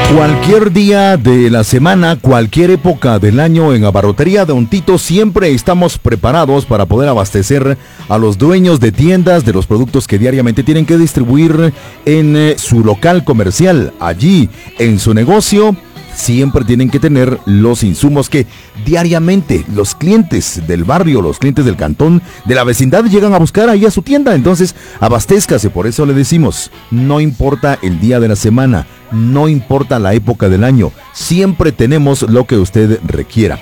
Cualquier día de la semana, cualquier época del año, en Abarrotería Don Tito siempre estamos preparados para poder abastecer a los dueños de tiendas de los productos que diariamente tienen que distribuir en su local comercial. Allí, en su negocio, siempre tienen que tener los insumos que diariamente los clientes del barrio, los clientes del cantón, de la vecindad llegan a buscar ahí a su tienda. Entonces, abastézcase. Por eso le decimos, no importa el día de la semana, no importa la época del año, siempre tenemos lo que usted requiera.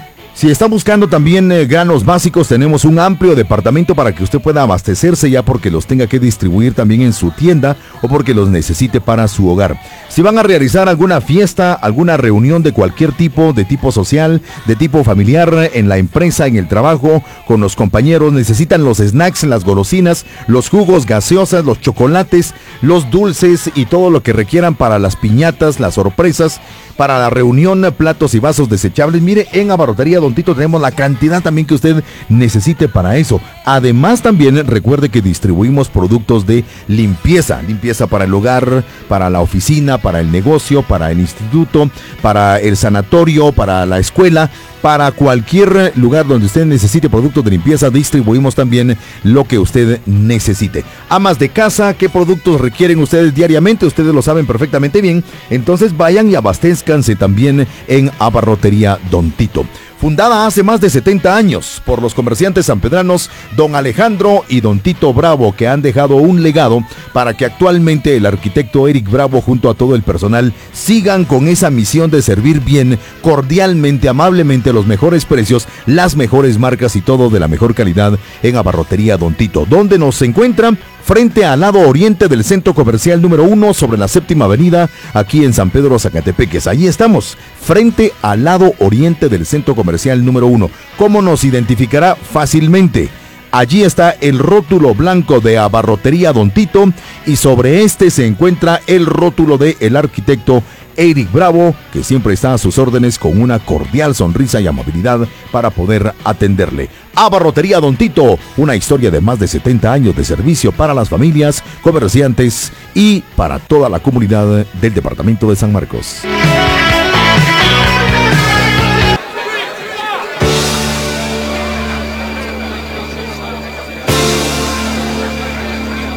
Si está buscando también granos básicos, tenemos un amplio departamento para que usted pueda abastecerse, ya porque los tenga que distribuir también en su tienda o porque los necesite para su hogar. Si van a realizar alguna fiesta, alguna reunión de cualquier tipo, de tipo social, de tipo familiar, en la empresa, en el trabajo, con los compañeros, necesitan los snacks, las golosinas, los jugos, gaseosas, los chocolates, los dulces y todo lo que requieran para las piñatas, las sorpresas, para la reunión, platos y vasos desechables. Mire, en Abarrotería Don Tito tenemos la cantidad también que usted necesite para eso. Además, también recuerde que distribuimos productos de limpieza para el hogar, para la oficina, para el negocio, para el instituto, para el sanatorio, para la escuela. Para cualquier lugar donde usted necesite productos de limpieza, distribuimos también lo que usted necesite. Amas de casa, ¿qué productos requieren ustedes diariamente? Ustedes lo saben perfectamente bien. Entonces vayan y abastézcanse también en Abarrotería Don Tito. Fundada hace más de 70 años por los comerciantes sanpedranos Don Alejandro y Don Tito Bravo, que han dejado un legado para que actualmente el arquitecto Eric Bravo junto a todo el personal sigan con esa misión de servir bien, cordialmente, amablemente, a los mejores precios, las mejores marcas y todo de la mejor calidad en Abarrotería Don Tito, donde nos encuentran frente al lado oriente del centro comercial número 1 sobre la 7ª avenida, aquí en San Pedro Zacatepeques. Allí estamos, frente al lado oriente del centro comercial número 1. ¿Cómo nos identificará? Fácilmente. Allí está el rótulo blanco de Abarrotería Don Tito y sobre este se encuentra el rótulo de el arquitecto Eric Bravo, que siempre está a sus órdenes con una cordial sonrisa y amabilidad para poder atenderle. Abarrotería Don Tito, una historia de más de 70 años de servicio para las familias, comerciantes y para toda la comunidad del departamento de San Marcos.